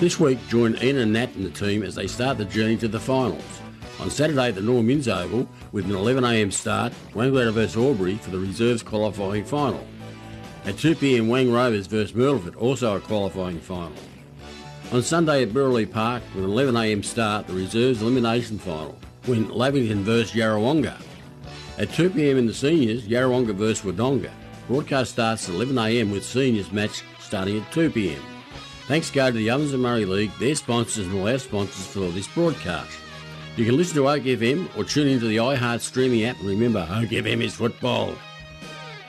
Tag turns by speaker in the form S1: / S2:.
S1: This week, join Ian and Nat and the team as they start the journey to the finals. On Saturday at the Norm Inns Oval, with an 11am start, Wangaratta vs Albury for the reserves qualifying final. At 2pm, Wang Rovers vs Myrtleford, also a qualifying final. On Sunday at Burleigh Park, with an 11am start, the reserves elimination final, when Lavington vs Yarrawonga. At 2pm in the seniors, Yarrawonga vs Wodonga. Broadcast starts at 11am with seniors match starting at 2pm. Thanks go to the Ovens and Murray League, their sponsors and all our sponsors for this broadcast. You can listen to Oak FM or tune into the iHeart streaming app, and remember, Oak FM is football.